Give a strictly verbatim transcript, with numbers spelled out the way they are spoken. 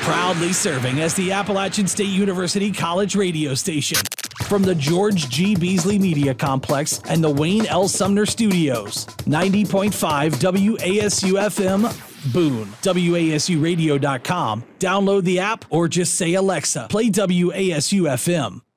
Proudly serving as the Appalachian State University College radio station. From the George G. Beasley Media Complex and the Wayne L. Sumner Studios. ninety point five W A S U F M, Boone. W A S U radio dot com. Download the app or just say, Alexa, play W A S U F M.